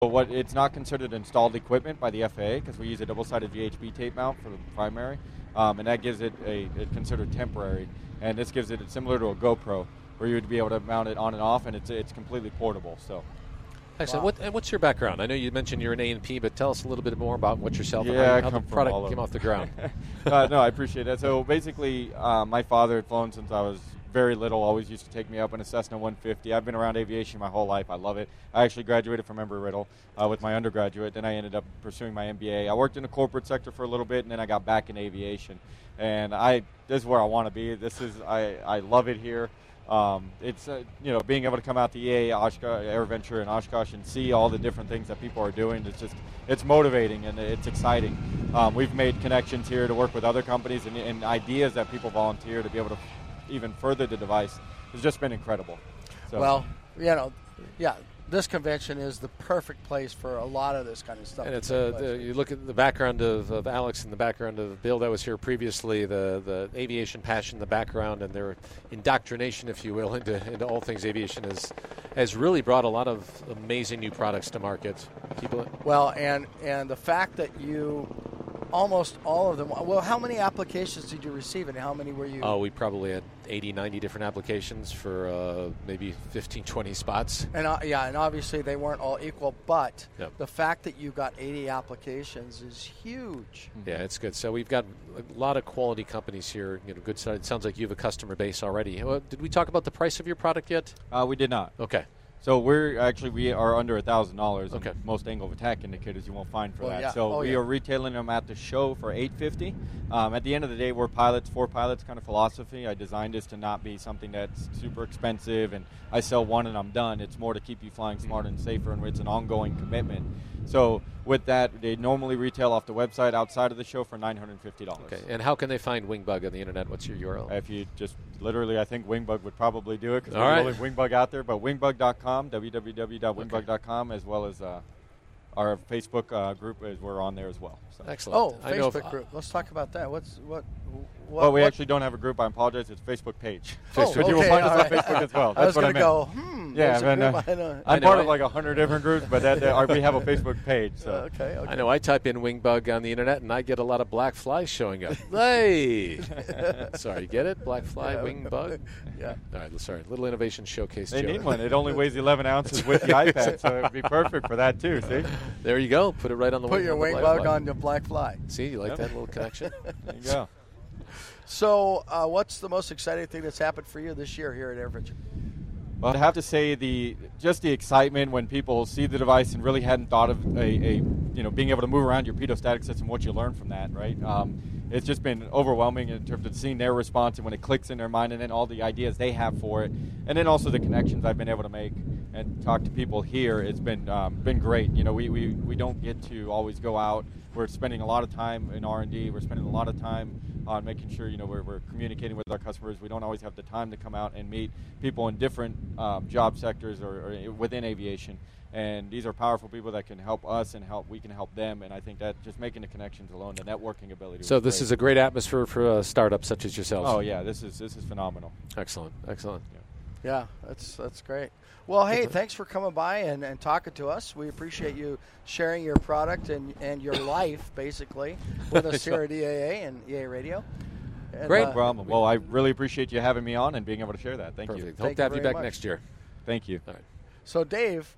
What it's not considered installed equipment by the FAA because we use a double-sided VHB tape mount for the primary, and that gives it it's considered temporary. And this gives it similar to a GoPro, where you would be able to mount it on and off, and it's completely portable. So. Excellent. Wow. What's your background? I know you mentioned you're an A&P, but tell us a little bit more about what yourself and how the product came off the ground. No, I appreciate that. So basically, my father had flown since I was very little, always used to take me up in a Cessna 150. I've been around aviation my whole life. I love it. I actually graduated from Embry-Riddle with my undergraduate. Then I ended up pursuing my MBA. I worked in the corporate sector for a little bit, and then I got back in aviation. And this is where I want to be. I love it here. It's being able to come out to EA, AirVenture, and Oshkosh and see all the different things that people are doing. It's motivating and it's exciting. We've made connections here to work with other companies and ideas that people volunteer to be able to even further the device. It's just been incredible. So. Well, this convention is the perfect place for a lot of this kind of stuff. And it's you look at the background of Alex and the background of Bill that was here previously, the aviation passion, the background, and their indoctrination, if you will, into all things aviation has really brought a lot of amazing new products to market. Well, and the fact that you almost all of them. Well, how many applications did you receive, and how many were you? Oh, we probably had 80, 90 different applications for maybe 15, 20 spots. And and obviously they weren't all equal, but yep. The fact that you got 80 applications is huge. Yeah, it's good. So we've got a lot of quality companies here. Good side. It sounds like you have a customer base already. Did we talk about the price of your product yet? We did not. Okay. So we are under $1,000. Okay. Most angle of attack indicators you won't find for that. Yeah. So we are retailing them at the show for $850. At the end of the day, we're pilots, for pilots kind of philosophy. I designed this to not be something that's super expensive and I sell one and I'm done. It's more to keep you flying smarter and safer, and it's an ongoing commitment. So with that, they normally retail off the website outside of the show for $950. Okay. And how can they find Wingbug on the internet? What's your URL? If you just literally, I think Wingbug would probably do it because All right. there's only Wingbug out there. But wingbug.com, www.wingbug.com, as well as our Facebook group is we're on there as well. So. Excellent. Oh, Facebook group. Let's talk about that. Well, we actually don't have a group. I apologize. It's a Facebook page. Oh, So you will find us on Facebook as well. I That's was going to go, Yeah, I'm part of like 100 different groups, but we have a Facebook page. So. Okay. I know I type in Wingbug on the internet, and I get a lot of black flies showing up. Hey! Sorry, you get it? Black fly, Wingbug? Yeah. All right, sorry. Little innovation showcase. They joke. need one. It only weighs 11 ounces with the iPad, so it would be perfect for that too, see? There you go. Put it right on the Put your Wingbug on the black fly. See, you like that little connection? There you go. So, what's the most exciting thing that's happened for you this year here at AirVenture? Well, I have to say the excitement when people see the device and really hadn't thought of being able to move around your pedostatic system, what you learn from that, right? It's just been overwhelming in terms of seeing their response and when it clicks in their mind, and then all the ideas they have for it, and then also the connections I've been able to make and talk to people here. It's been great. We don't get to always go out. We're spending a lot of time in R&D. We're spending a lot of time on making sure we're communicating with our customers. We don't always have the time to come out and meet people in different job sectors or within aviation. And these are powerful people that can help us and we can help them. And I think that just making the connections alone, the networking ability. So this is a great atmosphere for startups such as yourselves. Oh yeah, this is phenomenal. Excellent. Yeah, that's great. Well, hey, thanks for coming by and talking to us. We appreciate you sharing your product and your life, basically, with us here at EAA and EA Radio. And, great. No problem. Well, I really appreciate you having me on and being able to share that. Thank you. Hope to have you back next year. Thank you. All right. So, Dave,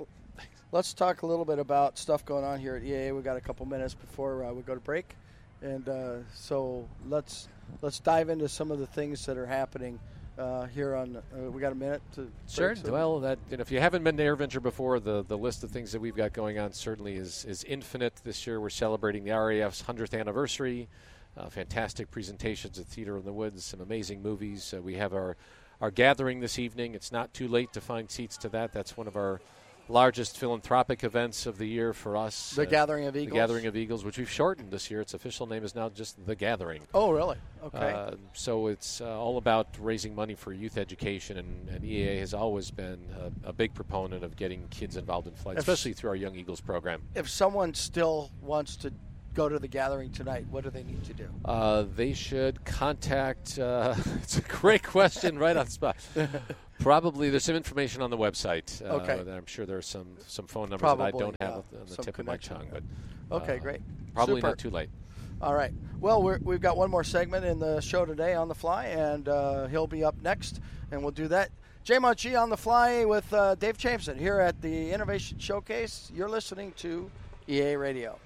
let's talk a little bit about stuff going on here at EAA. We've got a couple minutes before we go to break. And so let's dive into some of the things that are happening here on. We got a minute to. Sure. Well, if you haven't been to AirVenture before, the list of things that we've got going on certainly is infinite. This year we're celebrating the RAF's 100th anniversary. Fantastic presentations at Theater in the Woods, some amazing movies. We have our gathering this evening. It's not too late to find seats to that. That's one of our largest philanthropic events of the year for us. The Gathering of Eagles? The Gathering of Eagles, which we've shortened this year. Its official name is now just The Gathering. Oh, really? Okay. So it's all about raising money for youth education, and EAA has always been a big proponent of getting kids involved in flight, especially through our Young Eagles program. If someone still wants to go to the gathering tonight, what do they need to do? They should contact it's a great question right on the spot. Probably there's some information on the website. Okay. I'm sure there's some phone numbers Probably, that I don't have on the some tip of my connection. tongue. But Okay, great. probably Super. not too late. All right. Well, we've got one more segment in the show today on the fly, and he'll be up next, and we'll do that. J-Mod G on the fly with Dave Chamson here at the Innovation Showcase. You're listening to EA Radio.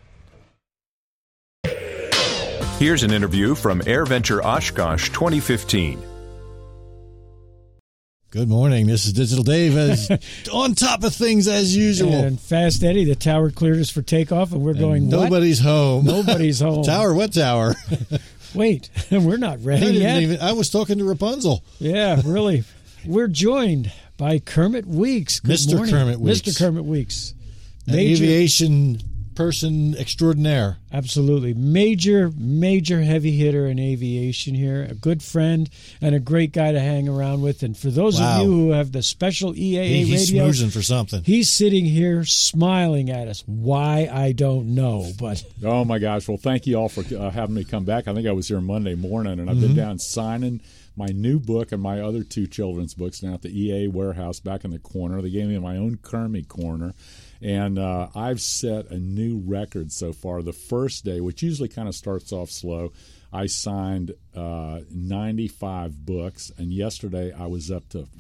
Here's an interview from AirVenture Oshkosh 2015. Good morning. This is Digital Dave, as on top of things as usual. And Fast Eddie, the tower cleared us for takeoff, and we're going, nobody's home. Nobody's home. Tower? What tower? Wait, we're not ready yet. I was talking to Rapunzel. Yeah, really. We're joined by Kermit Weeks. Good Mr. morning. Kermit Weeks. Mr. Kermit Weeks. An aviation person extraordinaire. Absolutely. Major heavy hitter in aviation here. A good friend and a great guy to hang around with. And for those of you who have the special EAA he's radio, smoozing for something. He's sitting here smiling at us. Why, I don't know. But oh, my gosh. Well, thank you all for having me come back. I think I was here Monday morning, and I've been down signing my new book and my other two children's books down at the EA warehouse back in the corner. They gave me my own Kermit corner. And I've set a new record so far. The first day, which usually kind of starts off slow, I signed 95 books. And yesterday I was up to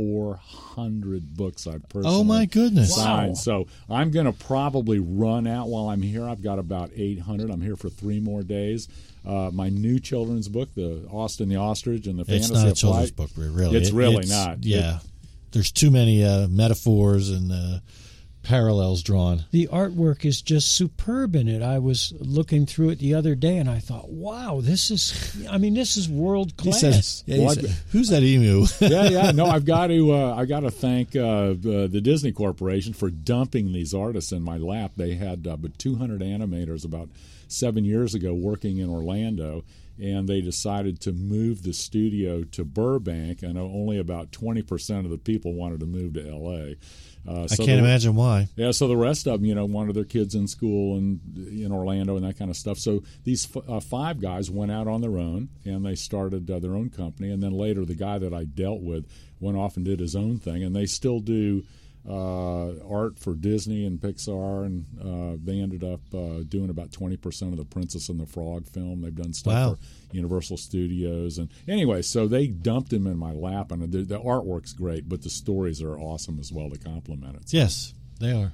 400 books I personally oh my goodness. signed. Wow. So I'm going to probably run out while I'm here. I've got about 800. I'm here for 3 more days. My new children's book, the Austin the Ostrich and the Fantasy It's not a of children's Flight. book, really. It's really not. Yeah. There's too many metaphors and parallels drawn. the artwork is just superb in it. I was looking through it the other day, and I thought, wow, this is world class. Who's that emu? yeah. No, I've got to thank the Disney Corporation for dumping these artists in my lap. They had 200 animators about 7 years ago working in Orlando, and they decided to move the studio to Burbank, and only about 20% of the people wanted to move to L.A. I can't imagine why. Yeah, so the rest of them, wanted their kids in school and in Orlando and that kind of stuff. So these 5 guys went out on their own, and they started their own company. And then later, the guy that I dealt with went off and did his own thing. And they still do art for Disney and Pixar, and they ended up doing about 20% of the Princess and the Frog film. They've done stuff for Universal Studios. And anyway, so they dumped him in my lap, and the artwork's great, but the stories are awesome as well to complement it. So. Yes, they are.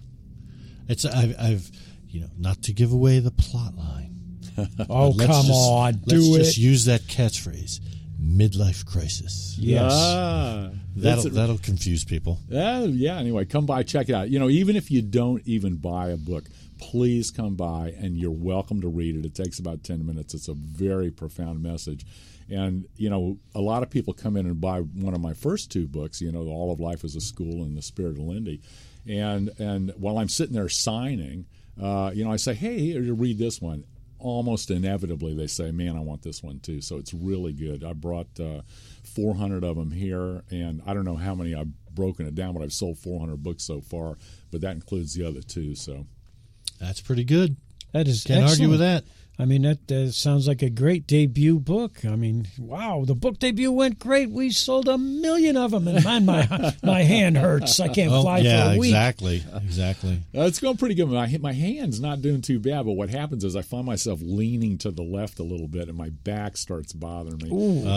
I've not to give away the plot line. Oh, come on, let's do it. just use that catchphrase. Midlife crisis. Yes. That'll confuse people. Yeah. Anyway, come by, check it out. Even if you don't even buy a book, please come by, and you're welcome to read it. It takes about 10 minutes. It's a very profound message. And, a lot of people come in and buy one of my first 2 books, All of Life is a School and The Spirit of Lindy. And while I'm sitting there signing, I say, hey, here, you read this one. Almost inevitably, they say, man, I want this one too. So it's really good. I brought 400 of them here, and I don't know how many I've broken it down, but I've sold 400 books so far, but that includes the other 2. So that's pretty good. That is Can't excellent. argue with that. That sounds like a great debut book. Wow, the book debut went great. We sold 1 million of them, and my hand hurts. I can't fly for a week. Exactly. It's going pretty good. My hand's not doing too bad, but what happens is I find myself leaning to the left a little bit, and my back starts bothering me.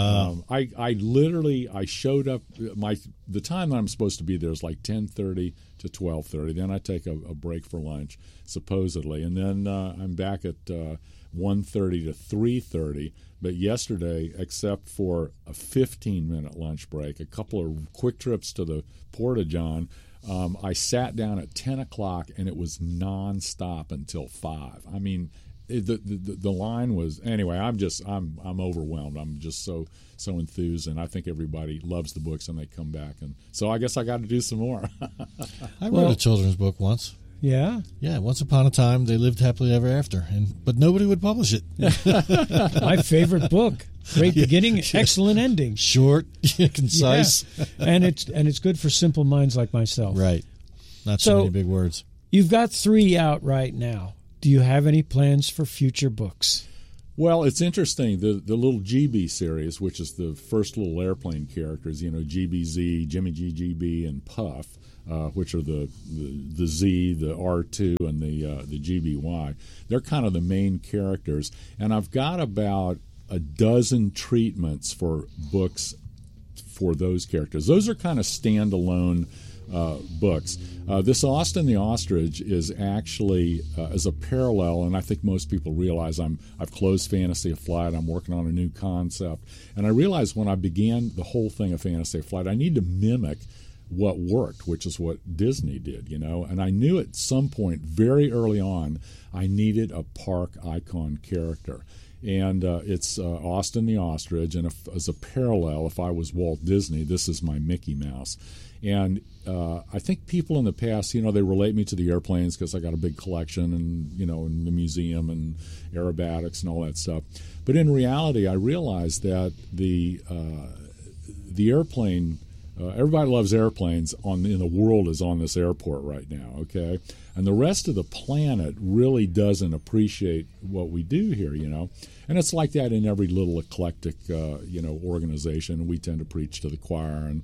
I showed up. The time that I'm supposed to be there is like 10:30 to 12:30. Then I take a break for lunch, supposedly, and then I'm back at 1:30 to 3:30. But yesterday, except for a 15-minute lunch break, a couple of quick trips to the Porta-John, I sat down at 10 o'clock, and it was nonstop until 5. The line was, anyway. I'm overwhelmed. I'm just so enthused, and I think everybody loves the books, and they come back, and so I guess I got to do some more. I wrote a children's book once. Yeah? Yeah, once upon a time, they lived happily ever after, but nobody would publish it. My favorite book. Great beginning, excellent ending. Short, concise. Yeah. And it's good for simple minds like myself. Right. Not so many big words. You've got 3 out right now. Do you have any plans for future books? Well, it's interesting. The little GB series, which is the first little airplane characters, GBZ, Jimmy GB, and Puff, which are the Z, the R2, and the GBY. They're kind of the main characters. And I've got about a dozen treatments for books for those characters. Those are kind of standalone books. This Austin the Ostrich is actually as a parallel, and I think most people realize I've closed Fantasy of Flight. I'm working on a new concept, and I realized when I began the whole thing of Fantasy of Flight, I need to mimic what worked, which is what Disney did, And I knew at some point, very early on, I needed a park icon character. And it's Austin the Ostrich, and as a parallel, if I was Walt Disney, this is my Mickey Mouse. And I think people in the past, they relate me to the airplanes because I got a big collection and, in the museum and aerobatics and all that stuff. But in reality, I realized that the airplane, everybody loves airplanes in the world is on this airport right now, okay? And the rest of the planet really doesn't appreciate what we do here, And it's like that in every little eclectic, organization. We tend to preach to the choir and,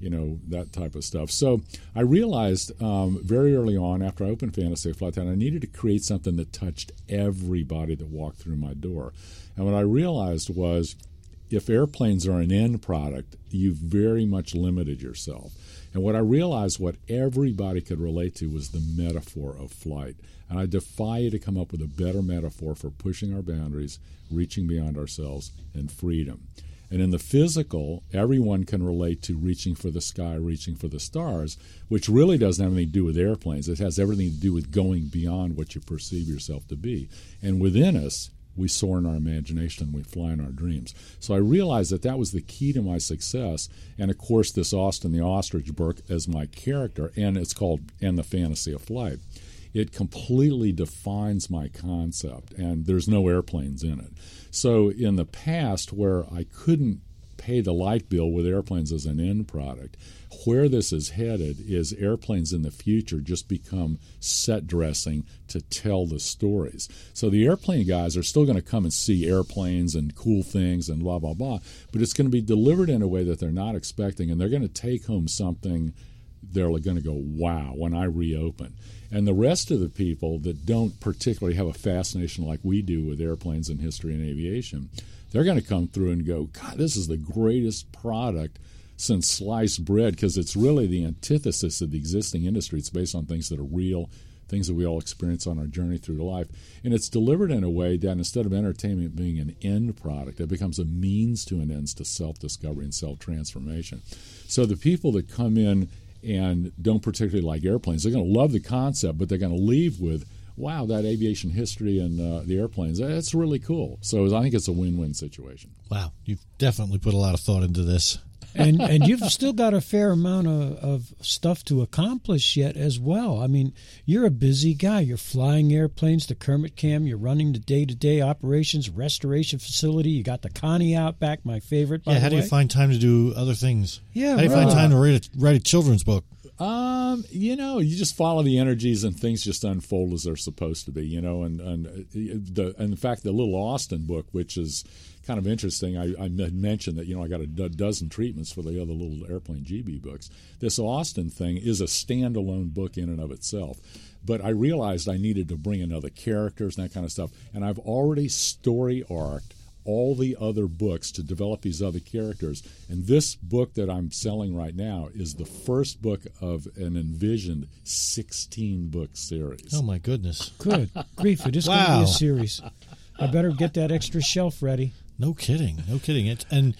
that type of stuff. So I realized very early on after I opened Fantasy of Flight that I needed to create something that touched everybody that walked through my door. And what I realized was if airplanes are an end product, you've very much limited yourself. And what I realized what everybody could relate to was the metaphor of flight. And I defy you to come up with a better metaphor for pushing our boundaries, reaching beyond ourselves, and freedom. And in the physical, everyone can relate to reaching for the sky, reaching for the stars, which really doesn't have anything to do with airplanes. It has everything to do with going beyond what you perceive yourself to be. And within us, we soar in our imagination and we fly in our dreams. So I realized that was the key to my success. And, of course, this Austin the Ostrich book as my character, and it's called And the Fantasy of Flight. It completely defines my concept, and there's no airplanes in it. So in the past, where I couldn't pay the light bill with airplanes as an end product, where this is headed is airplanes in the future just become set dressing to tell the stories. So the airplane guys are still going to come and see airplanes and cool things and blah, blah, blah, but it's going to be delivered in a way that they're not expecting, and they're going to take home something they're going to go, wow, when I reopen. And the rest of the people that don't particularly have a fascination like we do with airplanes and history and aviation, they're going to come through and go, God, this is the greatest product since sliced bread, because it's really the antithesis of the existing industry. It's based on things that are real, things that we all experience on our journey through life. And it's delivered in a way that instead of entertainment being an end product, it becomes a means to an end to self-discovery and self-transformation. So the people that come in and don't particularly like airplanes, they're going to love the concept, but they're going to leave with, wow, that aviation history and the airplanes, that's really cool. So I think it's a win-win situation. Wow, you've definitely put a lot of thought into this. And you've still got a fair amount of stuff to accomplish yet as well. I mean, you're a busy guy. You're flying airplanes to Kermit Cam. You're running the day-to-day operations, restoration facility. You got the Connie Outback, my favorite, by the way. How do you find time to do other things? Yeah, how do you find time to write a children's book? You just follow the energies and things just unfold as they're supposed to be, and in fact, the little Austin book, which is kind of interesting, I mentioned that, I got a dozen treatments for the other little airplane GB books. This Austin thing is a standalone book in and of itself. But I realized I needed to bring in other characters and that kind of stuff. And I've already story arced all the other books to develop these other characters. And this book that I'm selling right now is the first book of an envisioned 16-book series. Oh, my goodness. Good grief, it is going to be a series. I better get that extra shelf ready. No kidding. And,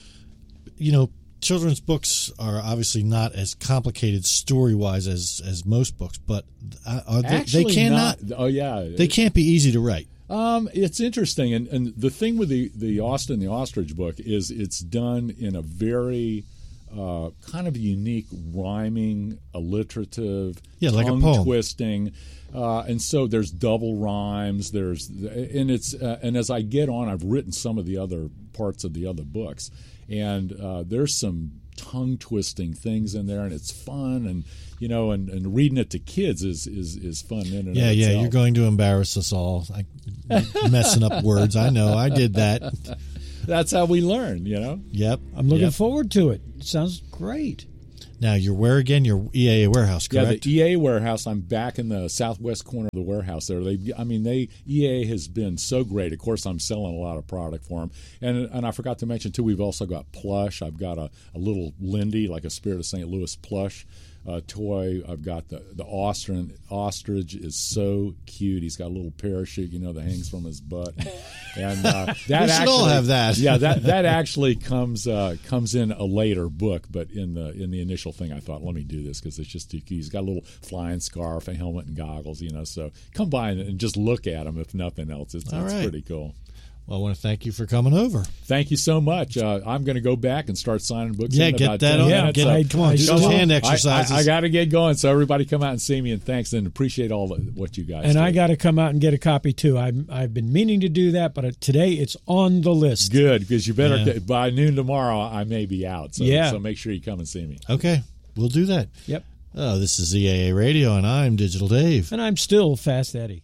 children's books are obviously not as complicated story-wise as most books, but they cannot. Oh, yeah. They can't be easy to write. It's interesting, and the thing with the Austin the Ostrich book is it's done in a very kind of unique, rhyming, alliterative, like a poem, twisting, and so there's double rhymes. And as I get on, I've written some of the other parts of the other books, and there's some tongue twisting things in there, and it's fun, and and reading it to kids is fun in and of itself. You're going to embarrass us all. Messing up words. I know. I did that. That's how we learn, Yep. I'm looking forward to it. It sounds great. Now, you're where again? Your EAA warehouse, correct? Yeah, the EAA warehouse. I'm back in the southwest corner of the warehouse there. EAA has been so great. Of course, I'm selling a lot of product for them. And I forgot to mention, too, we've also got plush. I've got a little Lindy, like a Spirit of St. Louis plush toy. I've got the ostrich is so cute. He's got a little parachute, that hangs from his butt. And that we should all have that. Yeah, that actually comes in a later book, but in the initial thing, I thought, let me do this because it's just too cute. He's got a little flying scarf, a helmet, and goggles. So come by and just look at him. If nothing else, it's pretty cool. Well, I want to thank you for coming over. Thank you so much. I'm going to go back and start signing books. Yeah, get that on. Come on, do those hand exercises. I got to get going. So everybody come out and see me, and thanks, and appreciate all what you guys do. And I got to come out and get a copy too. I've been meaning to do that, but today it's on the list. Good, because you better by noon tomorrow I may be out. So make sure you come and see me. Okay, we'll do that. Yep. Oh, this is EAA Radio, and I'm Digital Dave, and I'm still Fast Eddie.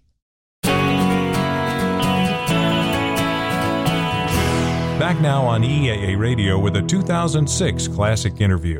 Back now on EAA Radio with a 2006 classic interview.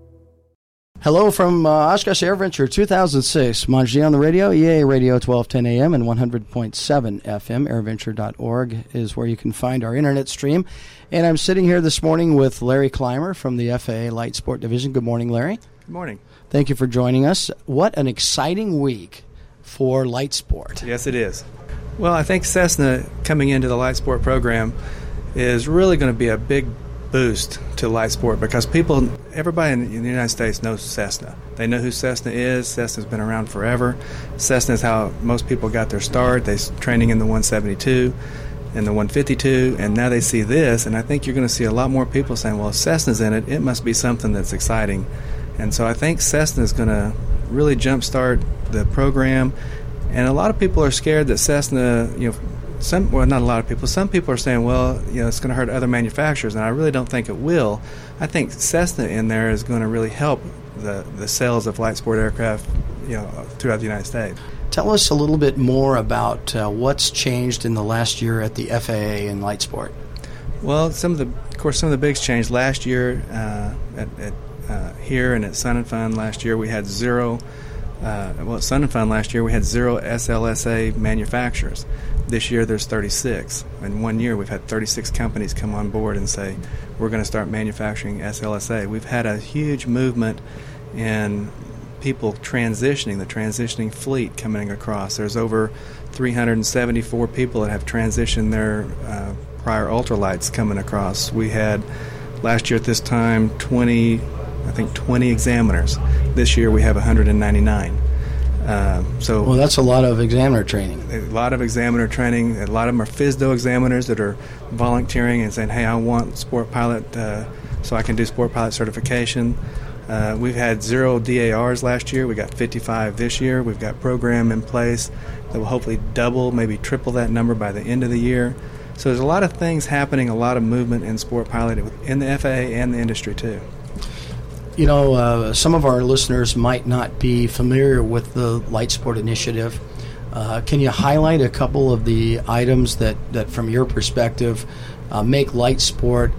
Hello from Oshkosh AirVenture 2006. Manji on the radio, EAA Radio 1210 AM and 100.7 FM. AirVenture.org is where you can find our internet stream. And I'm sitting here this morning with Larry Clymer from the FAA Light Sport Division. Good morning, Larry. Good morning. Thank you for joining us. What an exciting week for light sport. Yes, it is. Well, I think Cessna coming into the light sport program is really going to be a big boost to light sport because everybody in the United States knows Cessna. They know who Cessna is. Cessna's been around forever. Cessna is how most people got their start. They're training in the 172 and the 152, and now they see this, and I think you're going to see a lot more people saying, well, if Cessna's in it, it must be something that's exciting. And so I think Cessna is going to really jumpstart the program, and a lot of people are scared that Cessna, not a lot of people. Some people are saying, well, it's going to hurt other manufacturers, and I really don't think it will. I think Cessna in there is going to really help the sales of light sport aircraft, throughout the United States. Tell us a little bit more about what's changed in the last year at the FAA in light sport. Well, some of the biggest change last year here and at Sun and Fun last year we had zero. At Sun and Fun last year we had 0 SLSA manufacturers. This year there's 36. In 1 year we've had 36 companies come on board and say we're going to start manufacturing SLSA. We've had a huge movement in people the transitioning fleet coming across. There's over 374 people that have transitioned their prior ultralights coming across. We had last year at this time 20 examiners. This year we have 199. Well, that's a lot of examiner training. A lot of examiner training. A lot of them are FSDO examiners that are volunteering and saying, hey, I want sport pilot so I can do sport pilot certification. We've had 0 DARs last year. We got 55 this year. We've got program in place that will hopefully double, maybe triple that number by the end of the year. So there's a lot of things happening, a lot of movement in sport pilot in the FAA and the industry too. Some of our listeners might not be familiar with the Light Sport Initiative. Can you highlight a couple of the items that from your perspective, make light sport,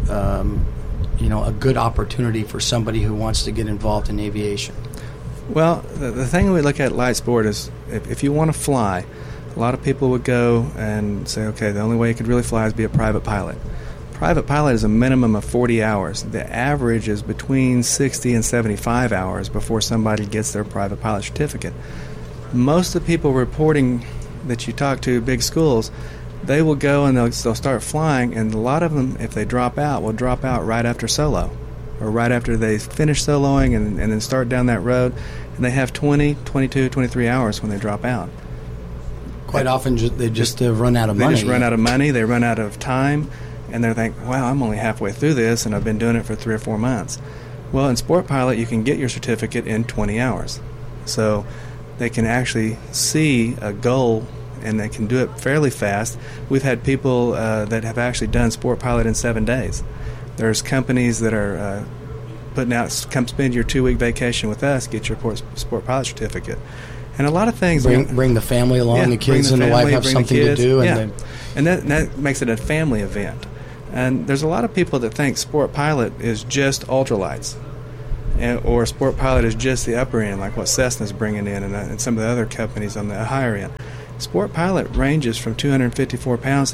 a good opportunity for somebody who wants to get involved in aviation? Well, the thing we look at light sport is if you want to fly, a lot of people would go and say, okay, the only way you could really fly is be a private pilot. Private pilot is a minimum of 40 hours. The average is between 60 and 75 hours before somebody gets their private pilot certificate. Most of the people reporting that you talk to, big schools, they will go and they'll start flying, and a lot of them, if they drop out, will drop out right after solo or right after they finish soloing and then start down that road, and they have 20, 22, 23 hours when they drop out. Quite often they just run out of money. They just run out of money, they run out of time, and they're thinking, wow, I'm only halfway through this, and I've been doing it for 3 or 4 months. Well, in Sport Pilot, you can get your certificate in 20 hours. So they can actually see a goal, and they can do it fairly fast. We've had people that have actually done Sport Pilot in 7 days. There's companies that are putting out, come spend your 2-week vacation with us, get your sport pilot certificate. And a lot of things. Bring the family along, the kids and the wife have something to do. And that makes it a family event. And there's a lot of people that think sport pilot is just ultralights, or sport pilot is just the upper end, like what Cessna's bringing in and some of the other companies on the higher end. Sport pilot ranges from 254 pounds to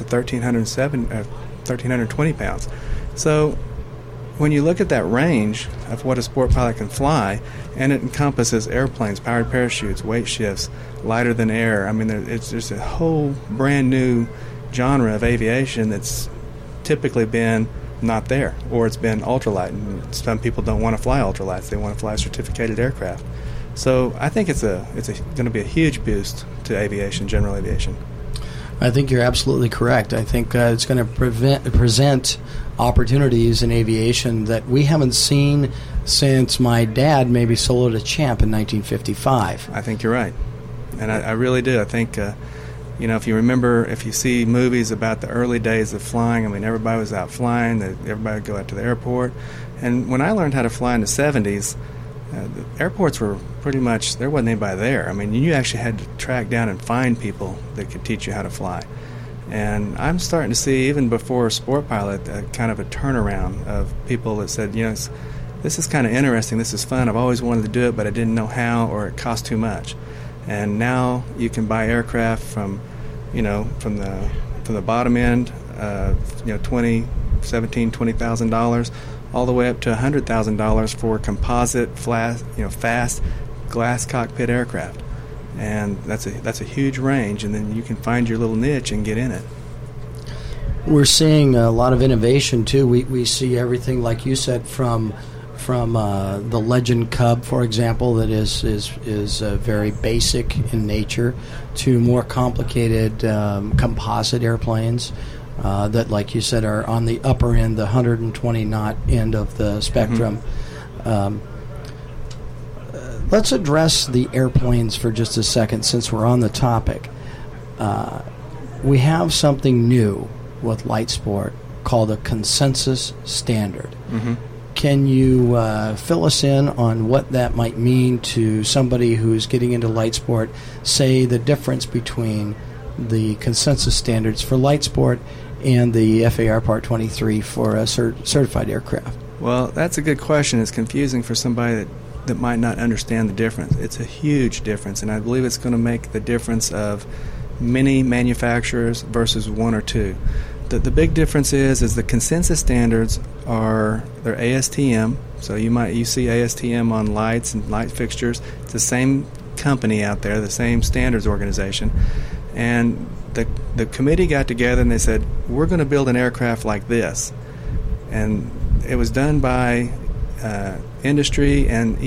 1,320 pounds. So when you look at that range of what a sport pilot can fly, and it encompasses airplanes, powered parachutes, weight shifts, lighter than air. I mean, there's a whole brand new genre of aviation that's typically been not there, or it's been ultralight. And some people don't want to fly ultralights; they want to fly certificated aircraft. So I think it's going to be a huge boost to aviation, general aviation. I think you're absolutely correct. I think it's going to present opportunities in aviation that we haven't seen since my dad maybe soloed a Champ in 1955. I think you're right, and I really do. I think, if you remember, if you see movies about the early days of flying, I mean, everybody was out flying. Everybody would go out to the airport. And when I learned how to fly in the 70s, the airports were pretty much, there wasn't anybody there. I mean, you actually had to track down and find people that could teach you how to fly. And I'm starting to see, even before Sport Pilot, kind of a turnaround of people that said, this is kind of interesting, this is fun, I've always wanted to do it, but I didn't know how, or it cost too much. And now you can buy aircraft from the bottom end, $20,000 all the way up to $100,000 for composite, fast glass cockpit aircraft, and that's a huge range. And then you can find your little niche and get in it. We're seeing a lot of innovation too. We see everything, like you said, from the Legend Cub, for example, that is very basic in nature, to more complicated composite airplanes that, like you said, are on the upper end, the 120 knot end of the spectrum. Mm-hmm. Let's address the airplanes for just a second, since we're on the topic. We have something new with light sport called a consensus standard. Mm-hmm. Can you fill us in on what that might mean to somebody who's getting into light sport? Say the difference between the consensus standards for light sport and the FAR Part 23 for a certified aircraft. Well, that's a good question. It's confusing for somebody that might not understand the difference. It's a huge difference, and I believe it's going to make the difference of many manufacturers versus one or two. The big difference is the consensus standards they're ASTM, so you see ASTM on lights and light fixtures. It's the same company out there, the same standards organization, and the committee got together and they said, we're going to build an aircraft like this, and it was done by industry and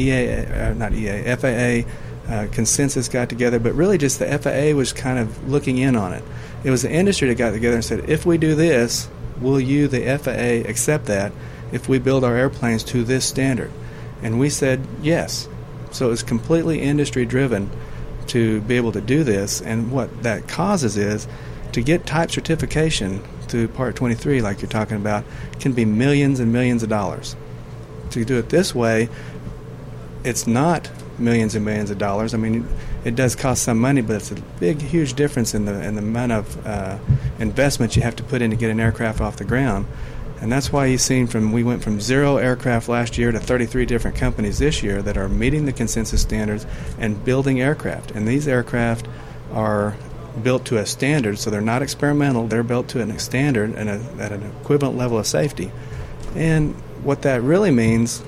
FAA. Consensus got together, but really just the FAA was kind of looking in on it. It was the industry that got together and said, if we do this, will you, the FAA, accept that if we build our airplanes to this standard? And we said yes. So it was completely industry driven to be able to do this, and what that causes is to get type certification through Part 23, like you're talking about, can be millions and millions of dollars. To do it this way, it's not millions and millions of dollars. I mean, it does cost some money, but it's a big, huge difference in the amount of investment you have to put in to get an aircraft off the ground. And that's why you've seen we went from 0 aircraft last year to 33 different companies this year that are meeting the consensus standards and building aircraft. And these aircraft are built to a standard, so they're not experimental. They're built to a standard and at an equivalent level of safety. And what that really means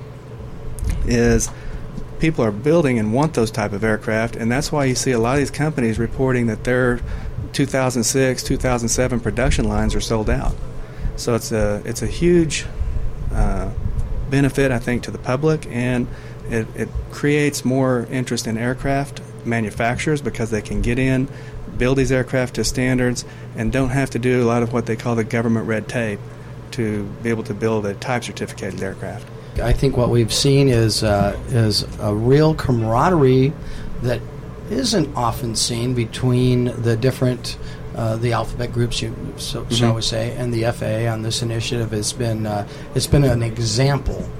is people are building and want those type of aircraft, and that's why you see a lot of these companies reporting that their 2006, 2007 production lines are sold out. So it's a huge benefit, I think, to the public, and it creates more interest in aircraft manufacturers because they can get in, build these aircraft to standards, and don't have to do a lot of what they call the government red tape to be able to build a type certificated aircraft. I think what we've seen is a real camaraderie that isn't often seen between the different the alphabet groups, shall we say, and the FAA on this initiative. It's been an example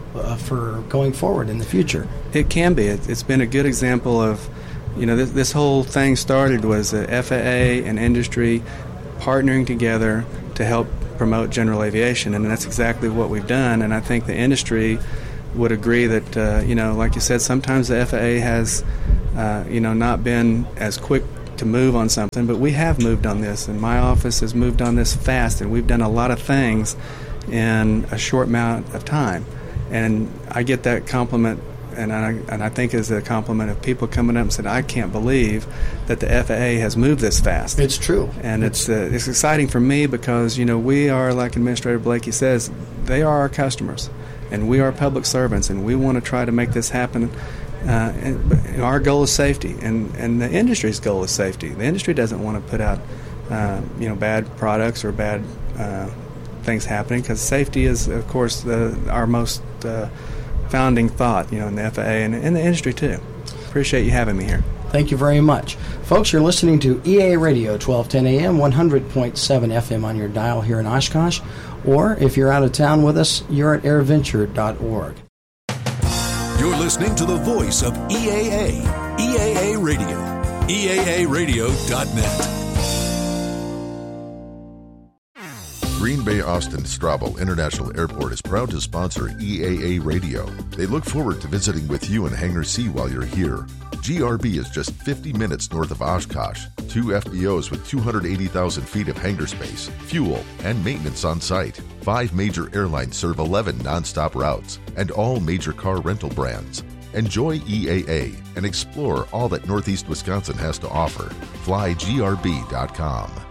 for going forward in the future. It can be. It's been a good example of, this whole thing started was the FAA and industry partnering together to help promote general aviation, and that's exactly what we've done. And I think the industry would agree that, like you said, sometimes the FAA has, not been as quick to move on something, but we have moved on this, and my office has moved on this fast, and we've done a lot of things in a short amount of time. And I get that compliment, and I think it's a compliment of people coming up and said, I can't believe that the FAA has moved this fast. It's true. And it's exciting for me because, we are, like Administrator Blakey says, they are our customers, and we are public servants, and we want to try to make this happen. And our goal is safety, and the industry's goal is safety. The industry doesn't want to put out, bad products or bad things happening, because safety is, of course, our most founding thought, in the FAA and in the industry too. Appreciate you having me here. Thank you very much. Folks, you're listening to EAA Radio, 1210 AM, 100.7 FM on your dial here in Oshkosh, or if you're out of town with us, you're at airventure.org. You're listening to the voice of EAA, EAA Radio, EAAradio.net. Green Bay Austin Straubel International Airport is proud to sponsor EAA Radio. They look forward to visiting with you in Hangar C while you're here. GRB is just 50 minutes north of Oshkosh. 2 FBOs with 280,000 feet of hangar space, fuel, and maintenance on site. 5 major airlines serve 11 nonstop routes and all major car rental brands. Enjoy EAA and explore all that Northeast Wisconsin has to offer. FlyGRB.com.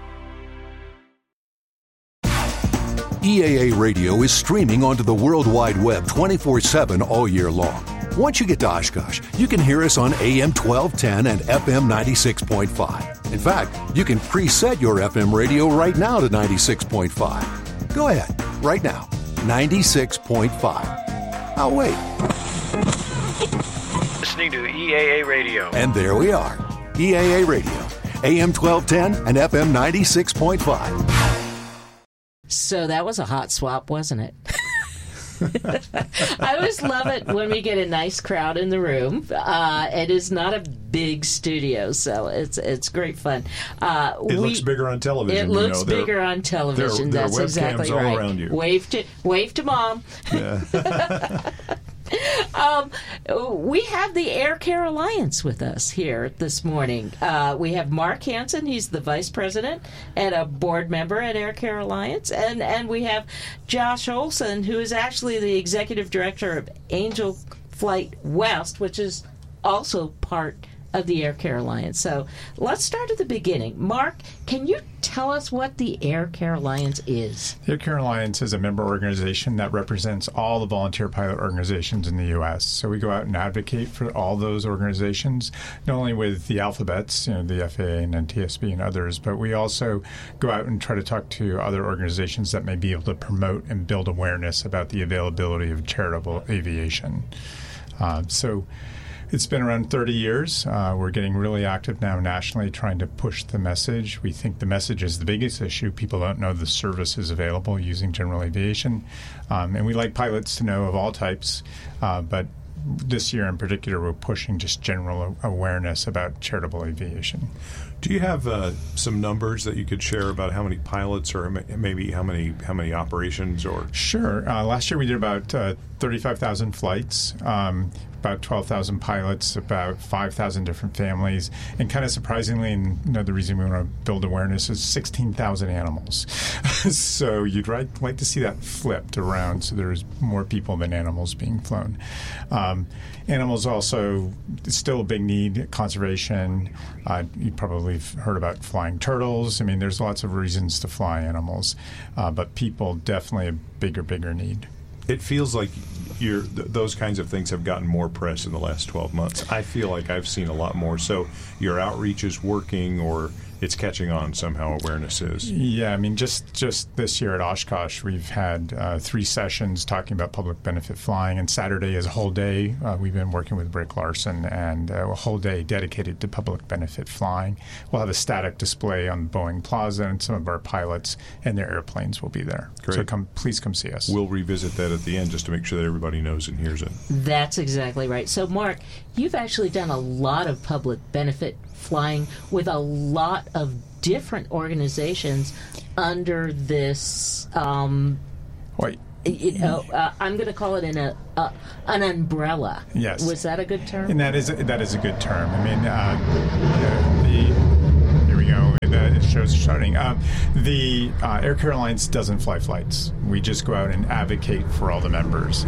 EAA Radio is streaming onto the World Wide Web 24/7 all year long. Once you get to Oshkosh, you can hear us on AM 1210 and FM 96.5. In fact, you can preset your FM radio right now to 96.5. Go ahead, right now, 96.5. I'll wait. Listening to EAA Radio. And there we are, EAA Radio, AM 1210 and FM 96.5. So that was a hot swap, wasn't it? I always love it when we get a nice crowd in the room. It is not a big studio, so it's great fun. It looks bigger on television. It looks bigger on television. There are That's webcams exactly all right. around you. Wave to mom. Yeah. We have the Air Care Alliance with us here this morning. We have Mark Hansen. He's the vice president and a board member at Air Care Alliance. And we have Josh Olson, who is actually the executive director of Angel Flight West, which is also part of the Air Care Alliance. So let's start at the beginning. Mark, can you tell us what the Air Care Alliance is? The Air Care Alliance is a member organization that represents all the volunteer pilot organizations in the U.S. So we go out and advocate for all those organizations, not only with the alphabets, the FAA and NTSB and others, but we also go out and try to talk to other organizations that may be able to promote and build awareness about the availability of charitable aviation. So it's been around 30 years. We're getting really active now nationally trying to push the message. We think the message is the biggest issue. People don't know the services available using general aviation. And we like pilots to know of all types, but this year in particular we're pushing just general awareness about charitable aviation. Do you have some numbers that you could share about how many pilots or maybe how many operations? Or Sure. Last year we did about 35,000 flights, about 12,000 pilots, about 5,000 different families, and kind of surprisingly, and the reason we want to build awareness is 16,000 animals. So you'd like to see that flipped around so there's more people than animals being flown. Animals also still a big need, conservation. You probably have heard about flying turtles. I mean, there's lots of reasons to fly animals, but people definitely a bigger need. It feels like those kinds of things have gotten more press in the last 12 months. I feel like I've seen a lot more. So your outreach is working, or it's catching on somehow. Awareness is. Yeah, I mean, just this year at Oshkosh, we've had 3 sessions talking about public benefit flying, and Saturday is a whole day. We've been working with Rick Larson, and a whole day dedicated to public benefit flying. We'll have a static display on Boeing Plaza, and some of our pilots and their airplanes will be there. Great. So please come see us. We'll revisit that at the end just to make sure that everybody knows and hears it. That's exactly right. So, Mark, you've actually done a lot of public benefit flying with a lot of different organizations under this. Wait. I'm going to call it an umbrella. Yes. Was that a good term? And that is a good term. I mean, here we go. It shows shutting. The Air Care Alliance doesn't fly flights. We just go out and advocate for all the members.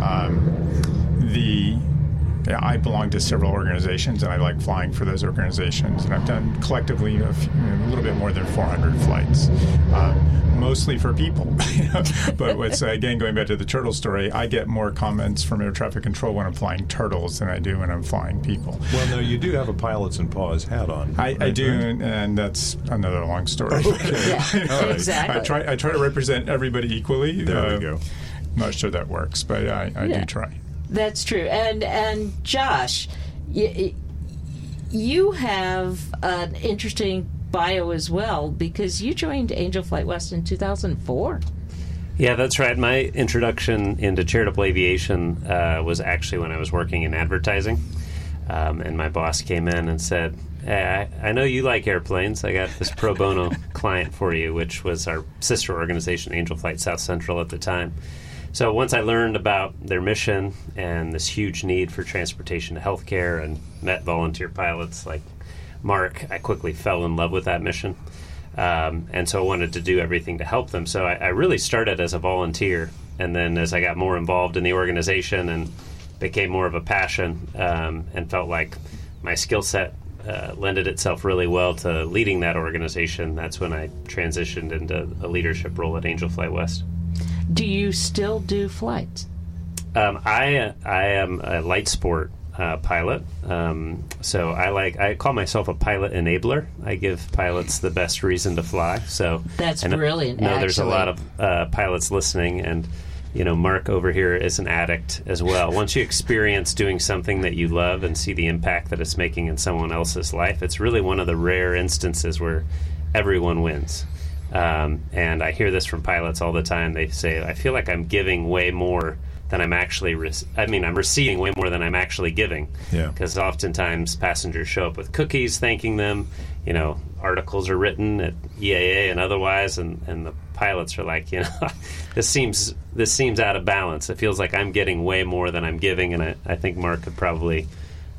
I belong to several organizations, and I like flying for those organizations. And I've done collectively a little bit more than 400 flights, mostly for people. But what's, again, going back to the turtle story, I get more comments from air traffic control when I'm flying turtles than I do when I'm flying people. Well, no, you do have a Pilots and Paws hat on. I do, and that's another long story. Yeah, exactly. I try to represent everybody equally. There we go. I'm not sure that works, but I do try. That's true. And Josh, you have an interesting bio as well, because you joined Angel Flight West in 2004. Yeah, that's right. My introduction into charitable aviation was actually when I was working in advertising. And my boss came in and said, "Hey, I know you like airplanes. I got this pro bono client for you," which was our sister organization, Angel Flight South Central at the time. So once I learned about their mission and this huge need for transportation to healthcare and met volunteer pilots like Mark, I quickly fell in love with that mission. And so I wanted to do everything to help them. So I really started as a volunteer. And then as I got more involved in the organization and became more of a passion and felt like my skill set lended itself really well to leading that organization, that's when I transitioned into a leadership role at Angel Flight West. Do you still do flights? I am a light sport pilot, so I call myself a pilot enabler. I give pilots the best reason to fly. So that's brilliant. No, there's a lot of pilots listening, and Mark over here is an addict as well. Once you experience doing something that you love and see the impact that it's making in someone else's life, it's really one of the rare instances where everyone wins. And I hear this from pilots all the time. They say, "I feel like I'm giving way more than I'm actually I'm receiving way more than I'm actually giving." Yeah. Because oftentimes passengers show up with cookies thanking them. Articles are written at EAA and otherwise, and the pilots are like, this seems out of balance. It feels like I'm getting way more than I'm giving, and I think Mark could probably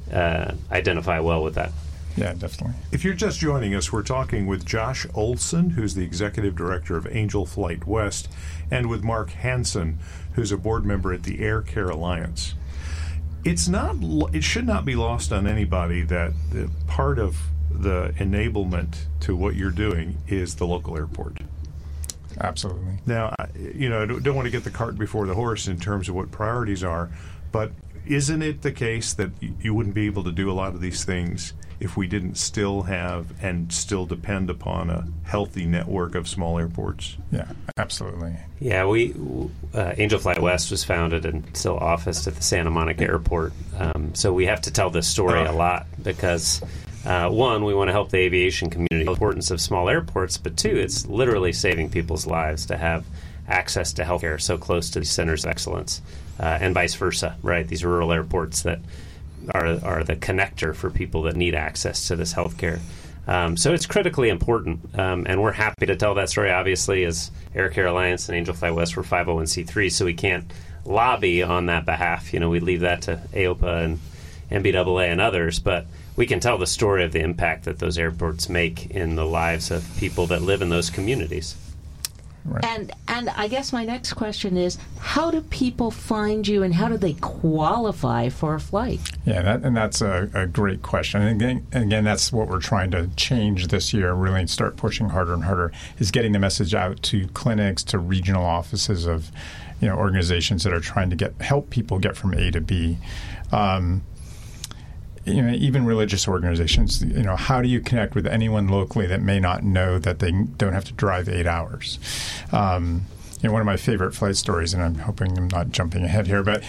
identify well with that. Yeah, definitely. If you're just joining us, we're talking with Josh Olson, who's the Executive Director of Angel Flight West, and with Mark Hansen, who's a board member at the Air Care Alliance. It should not be lost on anybody that part of the enablement to what you're doing is the local airport. Absolutely. Now, I don't want to get the cart before the horse in terms of what priorities are, but isn't it the case that you wouldn't be able to do a lot of these things if we didn't still have and still depend upon a healthy network of small airports? Yeah, absolutely. Yeah, Angel Flight West was founded and still officed at the Santa Monica Airport. So we have to tell this story a lot because, one, we want to help the aviation community, the importance of small airports, but two, it's literally saving people's lives to have access to healthcare so close to these centers of excellence, and vice versa, right? These rural airports that are the connector for people that need access to this healthcare. So it's critically important, and we're happy to tell that story. Obviously, as Air Care Alliance and Angel Flight West, we're 501c3, so we can't lobby on that behalf. We leave that to AOPA and NBAA and others, but we can tell the story of the impact that those airports make in the lives of people that live in those communities. Right. And I guess my next question is, how do people find you and how do they qualify for a flight? Yeah, that's a great question. And again, that's what we're trying to change this year, really start pushing harder and harder, is getting the message out to clinics, to regional offices of organizations that are trying to help people get from A to B. even religious organizations, how do you connect with anyone locally that may not know that they don't have to drive 8 hours? One of my favorite flight stories, and I'm hoping I'm not jumping ahead here, but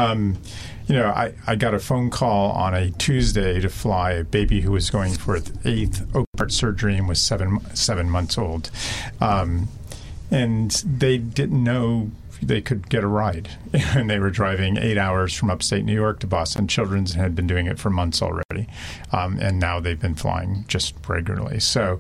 I got a phone call on a Tuesday to fly a baby who was going for its 8th open heart surgery and was 7 months old, and they didn't know they could get a ride, and they were driving 8 hours from upstate New York to Boston Children's and had been doing it for months already, and now they've been flying just regularly. So,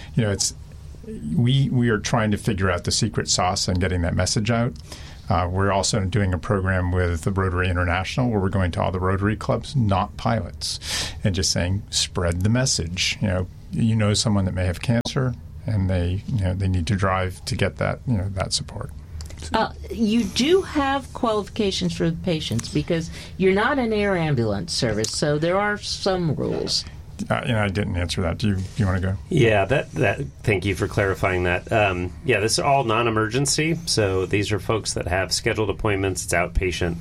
we are trying to figure out the secret sauce and getting that message out. We're also doing a program with the Rotary International where we're going to all the Rotary clubs, not pilots, and just saying, spread the message. You know someone that may have cancer, and they need to drive to get that that support. You do have qualifications for the patients because you're not an air ambulance service, so there are some rules. I didn't answer that. Do you want to go? Yeah, that. Thank you for clarifying that. This is all non-emergency, so these are folks that have scheduled appointments. It's outpatient,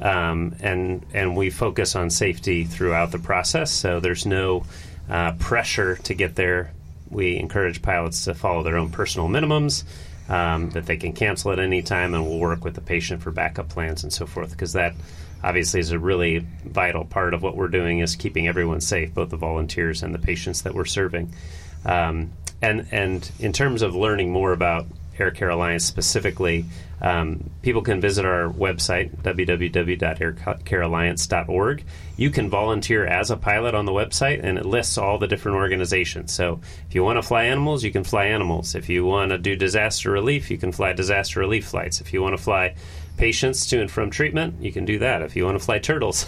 and we focus on safety throughout the process. So there's no pressure to get there. We encourage pilots to follow their own personal minimums. That they can cancel at any time, and we'll work with the patient for backup plans and so forth, because that obviously is a really vital part of what we're doing, is keeping everyone safe, both the volunteers and the patients that we're serving. And in terms of learning more about Air Care Alliance specifically, people can visit our website, www.aircarealliance.org. You can volunteer as a pilot on the website, and it lists all the different organizations. So if you want to fly animals, you can fly animals. If you want to do disaster relief, you can fly disaster relief flights. If you want to fly patients to and from treatment, you can do that. If you want to fly turtles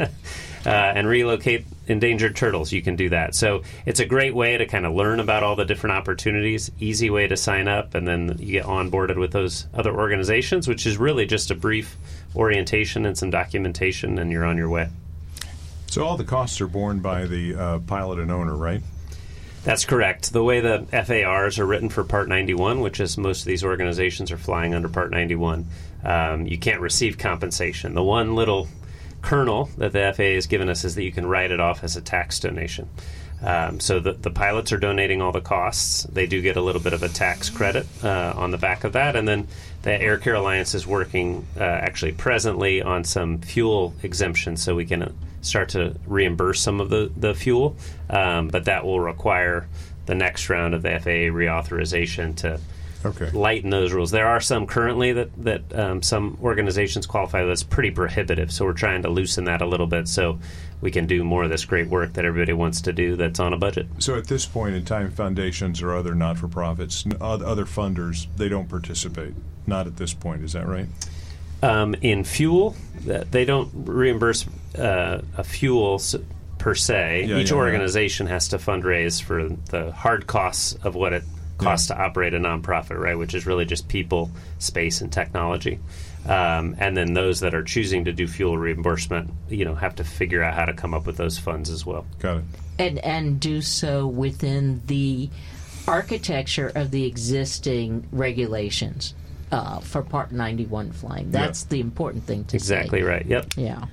and relocate endangered turtles, you can do that. So it's a great way to kind of learn about all the different opportunities, easy way to sign up, and then you get onboarded with those other organizations, which is really just a brief orientation and some documentation, and you're on your way. So all the costs are borne by the pilot and owner, right? That's correct. The way the FARs are written for Part 91, which is most of these organizations are flying under Part 91, you can't receive compensation. The one little kernel that the FAA has given us is that you can write it off as a tax donation. So the pilots are donating all the costs. They do get a little bit of a tax credit on the back of that. And then the Air Care Alliance is working actually presently on some fuel exemptions, so we can start to reimburse some of the fuel. But that will require the next round of the FAA reauthorization to lighten those rules. There are some currently that some organizations qualify that's pretty prohibitive, so we're trying to loosen that a little bit so we can do more of this great work that everybody wants to do that's on a budget. So at this point in time, foundations or other not-for-profits, other funders, they don't participate. Not at this point, is that right? In fuel, they don't reimburse a fuel per se. Each organization has to fundraise for the hard costs of what it costs to operate a nonprofit, right? Which is really just people, space, and technology. And then those that are choosing to do fuel reimbursement, have to figure out how to come up with those funds as well. Got it. And do so within the architecture of the existing regulations for Part 91 flying. That's the important thing to say. Exactly right. Yep. Yeah.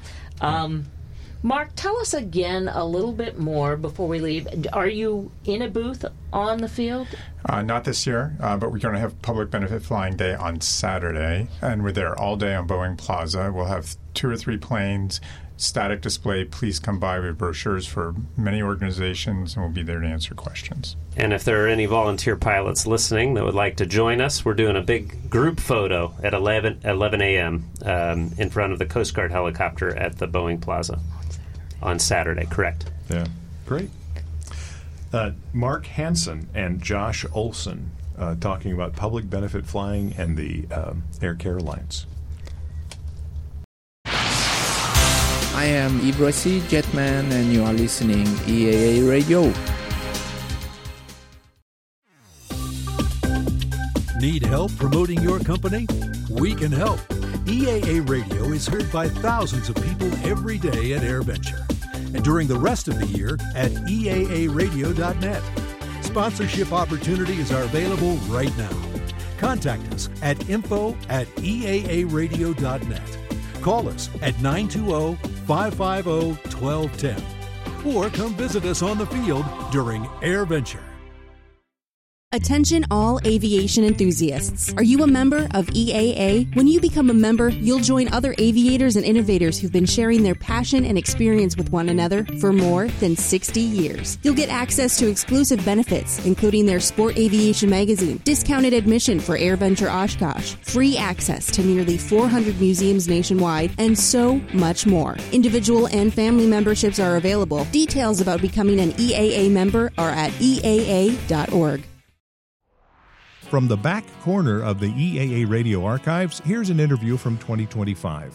Mark, tell us again a little bit more before we leave. Are you in a booth on the field? Not this year, but we're going to have Public Benefit Flying Day on Saturday, and we're there all day on Boeing Plaza. We'll have 2 or 3 planes, static display. Please come by with brochures for many organizations, and we'll be there to answer questions. And if there are any volunteer pilots listening that would like to join us, we're doing a big group photo at 11 a.m. In front of the Coast Guard helicopter at the Boeing Plaza. On Saturday, correct. Yeah, great. Mark Hansen and Josh Olson talking about public benefit flying and the Air Care Alliance. I am Ibrasi Jetman, and you are listening EAA Radio. Need help promoting your company? We can help. EAA Radio is heard by thousands of people every day at AirVenture, and during the rest of the year at EAAradio.net. Sponsorship opportunities are available right now. Contact us at info@EAAradio.net. Call us at 920-550-1210 or come visit us on the field during AirVenture. Attention all aviation enthusiasts. Are you a member of EAA? When you become a member, you'll join other aviators and innovators who've been sharing their passion and experience with one another for more than 60 years. You'll get access to exclusive benefits, including their Sport Aviation magazine, discounted admission for AirVenture Oshkosh, free access to nearly 400 museums nationwide, and so much more. Individual and family memberships are available. Details about becoming an EAA member are at EAA.org. From the back corner of the EAA Radio archives, here's an interview from 2025.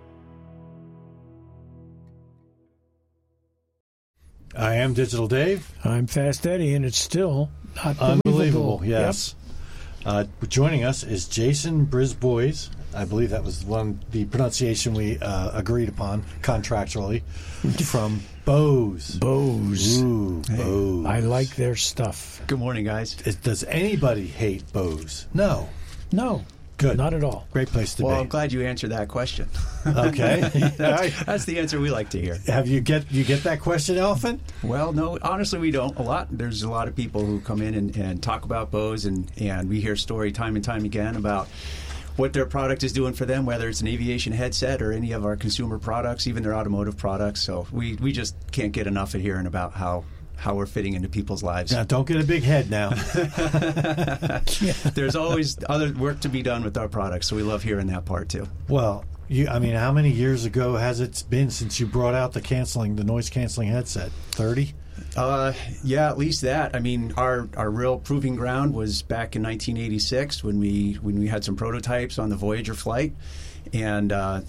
I am Digital Dave. I'm Fast Eddie, and it's still not unbelievable. Yes. Yep. Joining us is Jason Brisbois. I believe that was the pronunciation we agreed upon contractually, from Bose. Ooh, hey, Bose. I like their stuff. Good morning, guys. Does anybody hate Bose? No. Good. Not at all. Great place to be. Well, I'm glad you answered that question. Okay. That's the answer we like to hear. Have you get that question often? Well, no, honestly, we don't a lot. There's a lot of people who come in and talk about Bose, and we hear story time and time again about what their product is doing for them, whether it's an aviation headset or any of our consumer products, even their automotive products. So we just can't get enough of hearing about how we're fitting into people's lives. Now, don't get a big head now. There's always other work to be done with our products, so we love hearing that part too. Well, how many years ago has it been since you brought out the noise canceling headset? 30? Yeah, at least that. I mean, our real proving ground was back in 1986 when we had some prototypes on the Voyager flight, and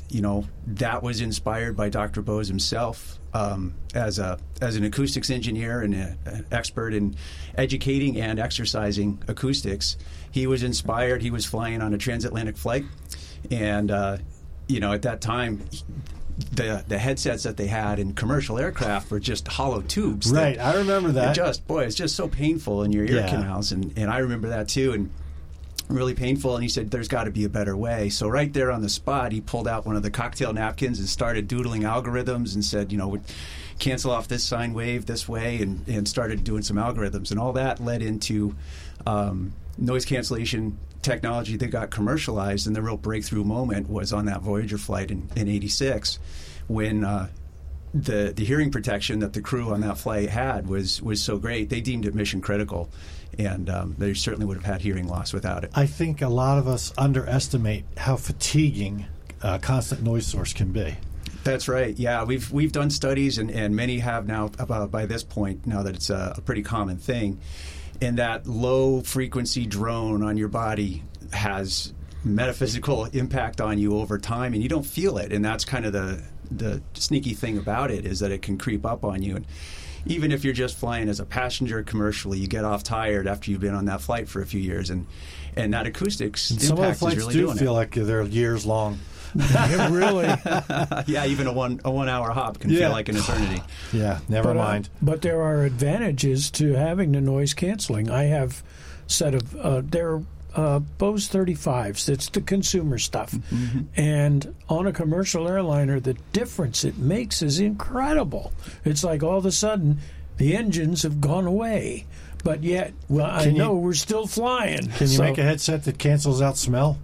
that was inspired by Dr. Bose himself as an acoustics engineer and an expert in educating and exercising acoustics. He was inspired. He was flying on a transatlantic flight, and at that time, the headsets that they had in commercial aircraft were just hollow tubes. Right, I remember that. It's just so painful in your ear canals, and I remember that too, and really painful. And he said, "There's got to be a better way." So right there on the spot, he pulled out one of the cocktail napkins and started doodling algorithms, and said, would cancel off this sine wave this way, and started doing some algorithms, and all that led into noise cancellation technology that got commercialized. And the real breakthrough moment was on that Voyager flight in 86, when the hearing protection that the crew on that flight had was so great, they deemed it mission critical, and they certainly would have had hearing loss without it. I think a lot of us underestimate how fatiguing a constant noise source can be. That's right. Yeah, we've done studies, and many have now by this point, now that it's a pretty common thing. And that low frequency drone on your body has metaphysical impact on you over time, and you don't feel it. And that's kind of the sneaky thing about it, is that it can creep up on you. And even if you're just flying as a passenger commercially, you get off tired after you've been on that flight for a few years, and that acoustics and impact some of the flights is really do doing feel it. like they're years long. Really? Yeah, even a 1 hour hop can feel like an eternity. Yeah, never mind. But there are advantages to having the noise canceling. I have a set of they're Bose 35s. It's the consumer stuff. Mm-hmm. And on a commercial airliner, the difference it makes is incredible. It's like all of a sudden the engines have gone away. But yet, we're still flying. Can you make a headset that cancels out smell?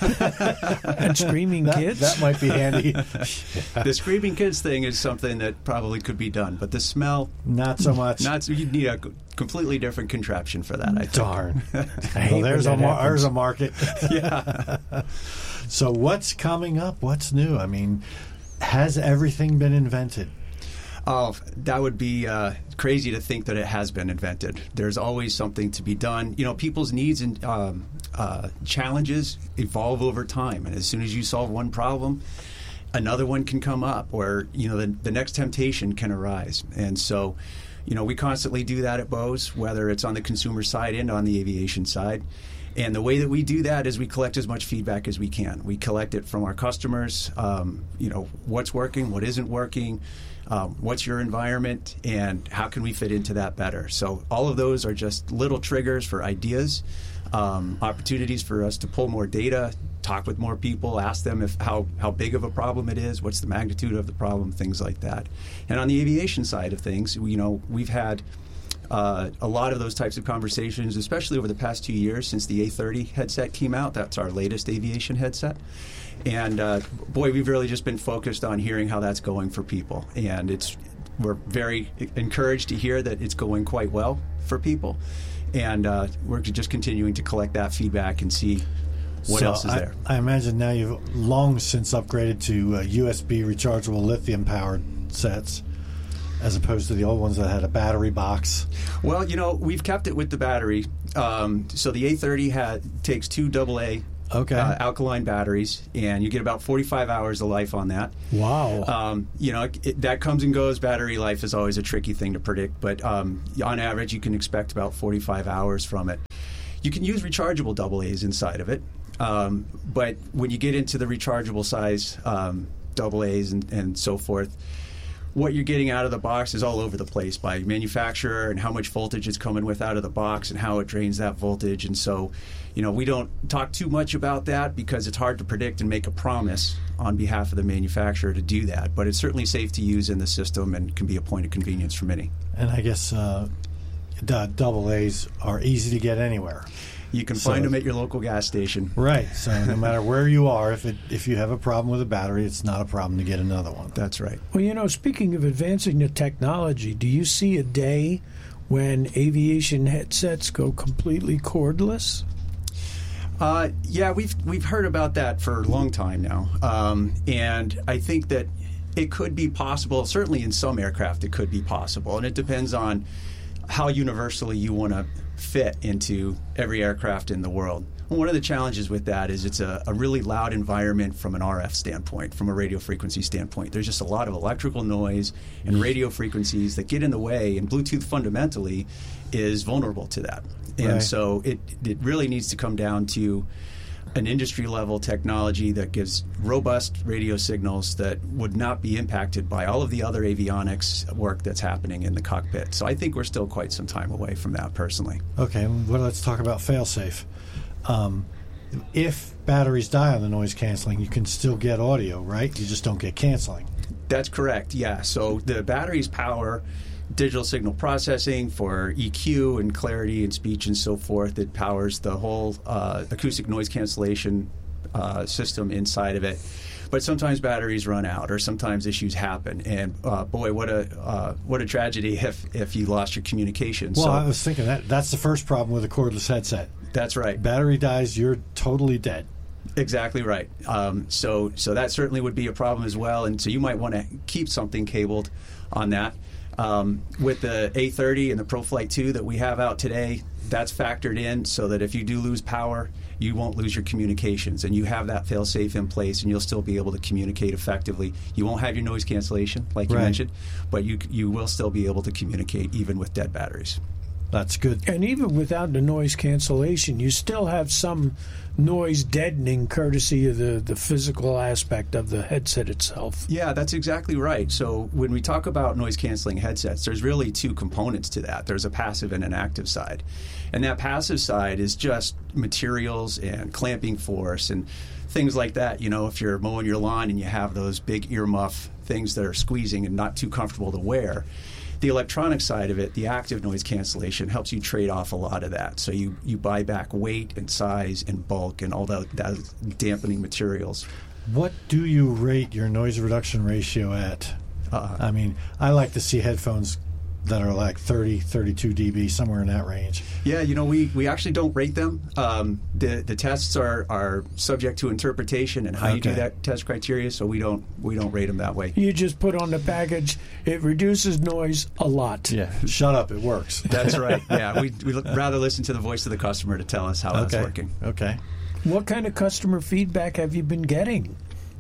And screaming kids? That might be handy. The screaming kids thing is something that probably could be done, but the smell, not so much. You'd need a completely different contraption for that, I think. Darn. Well, there's a market. Yeah. So what's coming up? What's new? I mean, has everything been invented? Oh, that would be crazy to think that it has been invented. There's always something to be done. People's needs and challenges evolve over time, and as soon as you solve one problem, another one can come up, or the next temptation can arise. And so, we constantly do that at Bose, whether it's on the consumer side and on the aviation side. And the way that we do that is we collect as much feedback as we can. We collect it from our customers. What's working, what isn't working. What's your environment, and how can we fit into that better? So all of those are just little triggers for ideas, opportunities for us to pull more data, talk with more people, ask them how big of a problem it is, what's the magnitude of the problem, things like that. And on the aviation side of things, we've had a lot of those types of conversations, especially over the past 2 years since the A30 headset came out. That's our latest aviation headset. And boy, we've really just been focused on hearing how that's going for people. And we're very encouraged to hear that it's going quite well for people. And we're just continuing to collect that feedback and see what else is there. I imagine now you've long since upgraded to USB rechargeable lithium-powered sets, as opposed to the old ones that had a battery box. Well, we've kept it with the battery. So the A30 takes 2 AA alkaline batteries, and you get about 45 hours of life on that. Wow. That comes and goes. Battery life is always a tricky thing to predict, but on average, you can expect about 45 hours from it. You can use rechargeable AA's inside of it, but when you get into the rechargeable size AA's and so forth, what you're getting out of the box is all over the place by manufacturer and how much voltage it's coming with out of the box and how it drains that voltage. And so, we don't talk too much about that because it's hard to predict and make a promise on behalf of the manufacturer to do that. But it's certainly safe to use in the system and can be a point of convenience for many. And I guess the AA's are easy to get anywhere. You can find them at your local gas station. Right. So no matter where you are, if you have a problem with a battery, it's not a problem to get another one. That's right. Well, speaking of advancing the technology, do you see a day when aviation headsets go completely cordless? Yeah, we've heard about that for a long time now. And I think that it could be possible. Certainly in some aircraft it could be possible. And it depends on how universally you want to fit into every aircraft in the world. And one of the challenges with that is it's a really loud environment from an RF standpoint, from a radio frequency standpoint. There's just a lot of electrical noise and radio frequencies that get in the way, and Bluetooth fundamentally is vulnerable to that. And Right. so it really needs to come down to an industry-level technology that gives robust radio signals that would not be impacted by all of the other avionics work that's happening in the cockpit. So I think we're still quite some time away from that, personally. Okay, well, let's talk about fail-safe. If batteries die on the noise canceling, you can still get audio, right? You just don't get canceling. That's correct, yeah. So the batteries power digital signal processing for EQ and clarity and speech and so forth. It powers the whole acoustic noise cancellation system inside of it. But sometimes batteries run out, or sometimes issues happen. And boy, what a tragedy if you lost your communications. Well, I was thinking that's the first problem with a cordless headset. That's right. Battery dies, you're totally dead. Exactly right. So that certainly would be a problem as well. And so you might want to keep something cabled on that. With the A30 and the ProFlight 2 that we have out today, that's factored in so that if you do lose power, you won't lose your communications, and you have that fail-safe in place, and you'll still be able to communicate effectively. You won't have your noise cancellation, like you Right. mentioned, but you will still be able to communicate even with dead batteries. That's good. And even without the noise cancellation, you still have some noise deadening courtesy of the physical aspect of the headset itself. Yeah, that's exactly right. So when we talk about noise-canceling headsets, there's really two components to that. There's a passive and an active side. And that passive side is just materials and clamping force and things like that. You know, if you're mowing your lawn and you have those big earmuff things that are squeezing and not too comfortable to wear, the electronic side of it, the active noise cancellation, helps you trade off a lot of that. So you buy back weight and size and bulk and all that dampening materials. What do you rate your noise reduction ratio at? I mean, I like to see headphones that are like 30, 32 dB, somewhere in that range. Yeah, you know, we actually don't rate them. The tests are subject to interpretation and how you do that test criteria, so we don't rate them that way. You just put on the package, it reduces noise a lot. Yeah, shut up, it works. That's right. Yeah, we'd rather listen to the voice of the customer to tell us how that's working. Okay. What kind of customer feedback have you been getting?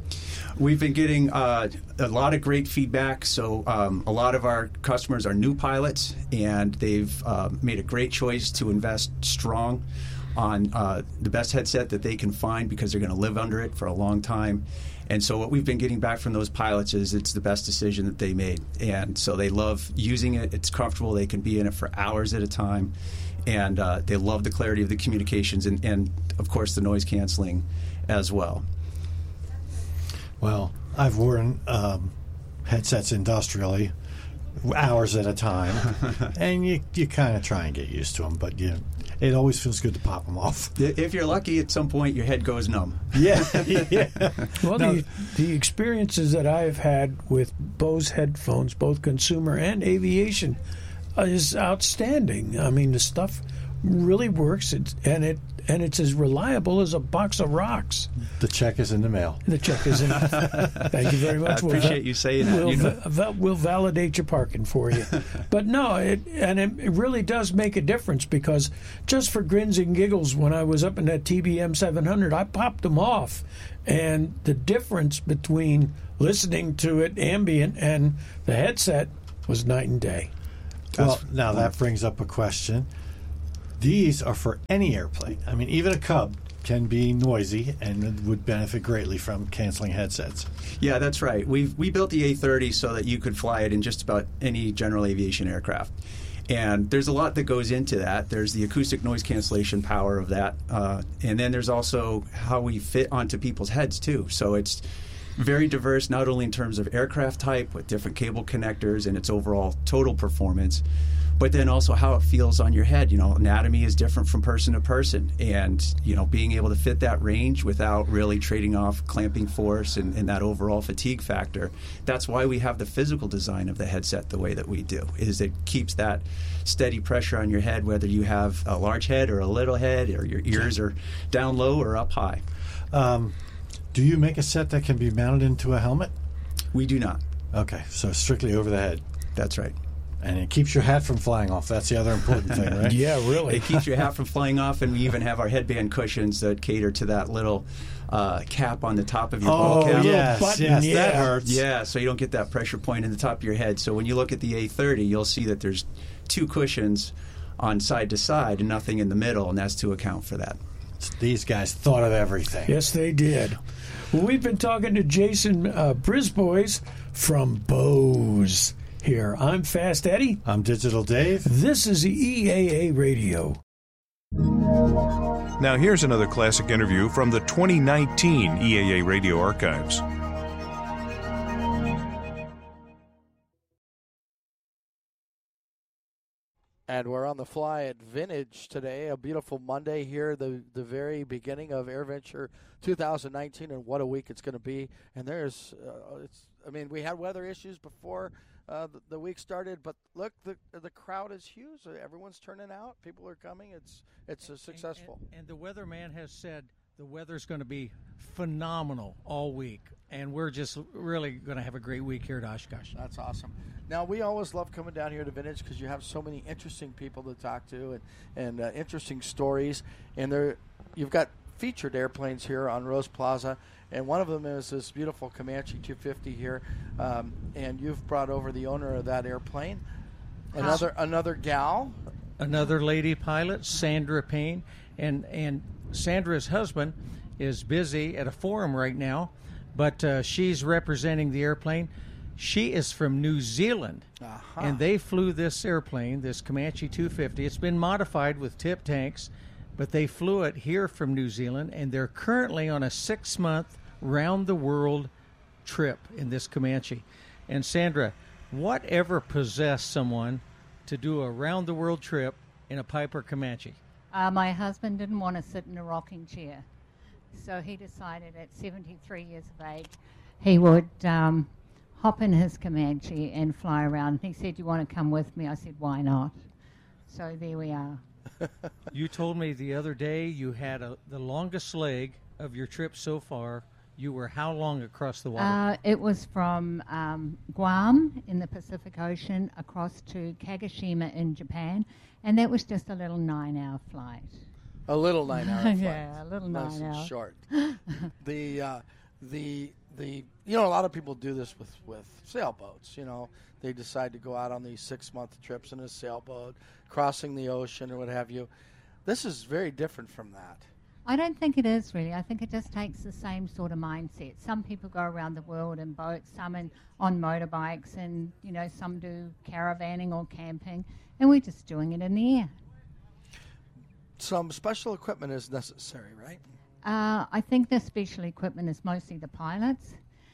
We've been getting a lot of great feedback. So a lot of our customers are new pilots, and they've made a great choice to invest strong on the best headset that they can find because they're going to live under it for a long time. And so what we've been getting back from those pilots is it's the best decision that they made. And so they love using it. It's comfortable. They can be in it for hours at a time. And they love the clarity of the communications and of course, the noise canceling as well. Well, I've worn headsets industrially, hours at a time, and you kind of try and get used to them, but it always feels good to pop them off. If you're lucky, at some point your head goes numb. Yeah. Well, the experiences that I've had with Bose headphones, both consumer and aviation, is outstanding. I mean, the stuff really works, and it's as reliable as a box of rocks. The check is in the mail. The check is in. Thank you very much. I appreciate you saying that. We'll validate your parking for you. But no, it really does make a difference, because just for grins and giggles, when I was up in that TBM 700, I popped them off, and the difference between listening to it ambient and the headset was night and day. Well, now that brings up a question. These are for any airplane. I mean, even a Cub can be noisy and would benefit greatly from canceling headsets. Yeah, that's right. We built the A30 so that you could fly it in just about any general aviation aircraft. And there's a lot that goes into that. There's the acoustic noise cancellation power of that. And then there's also how we fit onto people's heads, too. So it's very diverse, not only in terms of aircraft type, with different cable connectors and its overall total performance, but then also how it feels on your head. Anatomy is different from person to person, and being able to fit that range without really trading off clamping force and that overall fatigue factor. That's why we have the physical design of the headset the way that we do, is it keeps that steady pressure on your head, whether you have a large head or a little head, or your ears are down low or up high. Do you make a set that can be mounted into a helmet? We do not. Okay, so strictly over the head. That's right. And it keeps your hat from flying off. That's the other important thing, right? Yeah, really. It keeps your hat from flying off, and we even have our headband cushions that cater to that little cap on the top of your ball cap. Yes, button, yeah. That hurts. Yeah, so you don't get that pressure point in the top of your head. So when you look at the A30, you'll see that there's two cushions on side to side and nothing in the middle, and that's to account for that. These guys thought of everything. Yes, they did. Well, we've been talking to Jason Brisbois from Bose here. I'm Fast Eddie. I'm Digital Dave. This is the EAA Radio. Now here's another classic interview from the 2019 EAA Radio Archives. And we're on the fly at Vintage today, a beautiful Monday here, the very beginning of AirVenture 2019, and what a week it's going to be. And there's, we had weather issues before the week started, but look, the crowd is huge. Everyone's turning out. People are coming. It's successful. And the weatherman has said the weather's going to be phenomenal all week, and we're just really going to have a great week here at Oshkosh. That's awesome. Now, we always love coming down here to Vintage because you have so many interesting people to talk to and interesting stories. And you've got featured airplanes here on Rose Plaza, and one of them is this beautiful Comanche 250 here. And you've brought over the owner of that airplane, another gal. Another lady pilot, Sandra Payne. And Sandra's husband is busy at a forum right now, but she's representing the airplane. She is from New Zealand, and they flew this airplane, this Comanche 250. It's been modified with tip tanks, but they flew it here from New Zealand, and they're currently on a 6-month round-the-world trip in this Comanche. And Sandra, whatever possessed someone to do a round-the-world trip in a Piper Comanche? My husband didn't want to sit in a rocking chair, so he decided at 73 years of age he would hop in his Comanche and fly around. He said, "You want to come with me?" I said, "Why not?" So there we are. You told me the other day you had the longest leg of your trip so far. You were how long across the water? It was from Guam in the Pacific Ocean across to Kagoshima in Japan, and that was just a little 9-hour flight. A little 9-hour flight. Yeah, a little 9 hours. Short. A lot of people do this with sailboats. They decide to go out on these 6-month trips in a sailboat, crossing the ocean or what have you. This is very different from that. I don't think it is really. I think it just takes the same sort of mindset. Some people go around the world in boats, some on motorbikes, and some do caravanning or camping, and we're just doing it in the air. Some special equipment is necessary, right? I think the special equipment is mostly the pilots.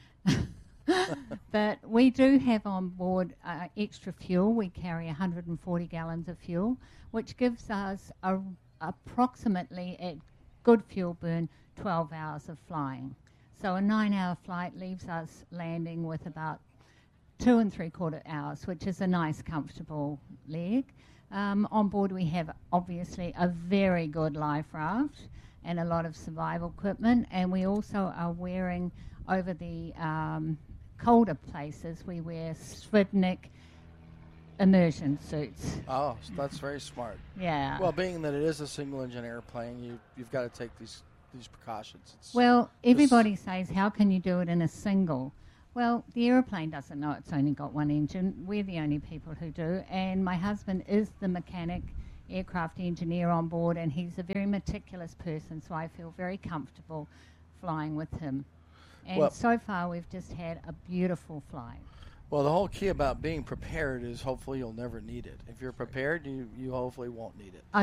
But we do have on board extra fuel. We carry 140 gallons of fuel, which gives us approximately, at good fuel burn, 12 hours of flying. So a 9-hour flight leaves us landing with about 2 3/4 hours, which is a nice, comfortable leg. On board we have, obviously, a very good life raft and a lot of survival equipment, and we also are wearing, over the colder places, we wear Svidnik immersion suits. Oh, so that's very smart. Yeah. Well, being that it is a single-engine airplane, you've got to take these precautions. Well, everybody says, how can you do it in a single? Well, the airplane doesn't know it's only got one engine. We're the only people who do, and my husband is the mechanic, aircraft engineer on board, and he's a very meticulous person, so I feel very comfortable flying with him. And so far, we've just had a beautiful flight. Well, the whole key about being prepared is hopefully you'll never need it. If you're prepared, you hopefully won't need it.